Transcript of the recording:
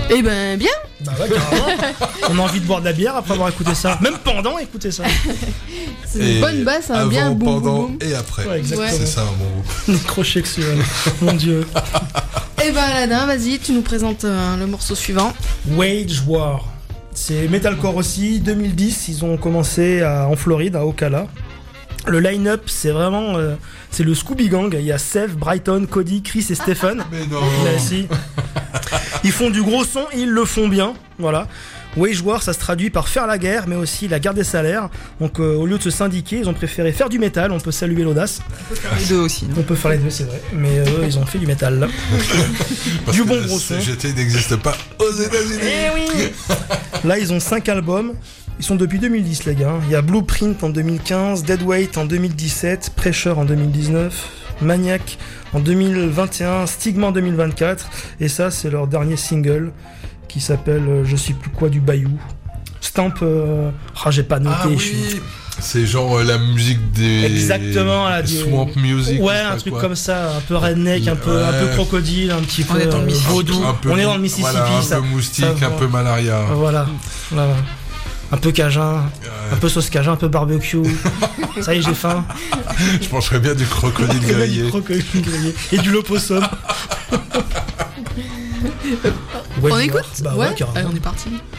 Eh ben bien. Bah ouais, carrément. On a envie de boire de la bière après avoir écouté ça. Même pendant écouter ça. C'est une bonne basse, un avant, bien boum pendant boum boum. et après. Ouais, exactement. C'est ça un bon groupe. Crochet sexuel. Mon dieu. Eh ben Aladin, vas-y, tu nous présentes le morceau suivant. Wage War. C'est metalcore aussi. 2010, ils ont commencé en Floride, à Ocala. Le line-up, c'est vraiment... c'est le Scooby Gang. Il y a Seth, Brighton, Cody, Chris et Stephen. Mais non. Là, si. Ils font du gros son et ils le font bien. Voilà. Wage War, ça se traduit par faire la guerre, mais aussi la guerre des salaires. Donc, au lieu de se syndiquer, ils ont préféré faire du métal. On peut saluer l'audace. Les deux aussi. On peut faire les deux, c'est vrai. Mais eux, ils ont fait du métal. Là. Parce Du que bon la gros son. CGT n'existe pas aux États-Unis. Eh oui. Là, ils ont 5 albums. Ils sont depuis 2010, les gars. Il y a Blueprint en 2015, Deadweight en 2017, Pressure en 2019, Maniac en 2021, Stigma en 2024. Et ça, c'est leur dernier single qui s'appelle Je sais plus quoi du Bayou. Stamp. J'ai pas noté. Ah oui. C'est genre la musique des... Exactement, là, Swamp Music. Ouais, un truc comme ça, un peu redneck, un peu crocodile, un petit peu est dans le Mississippi. vaudou. On est dans le Mississippi, voilà, ça. Un peu moustique, ça, un peu malaria. Voilà. Un peu cajun, un peu sauce cajun, un peu barbecue. Ça y est, j'ai faim. Je mangerais bien du crocodile grillé. Du crocodile grillé. Et du lopossum. On écoute Bah ouais, carrément. allez, on est parti.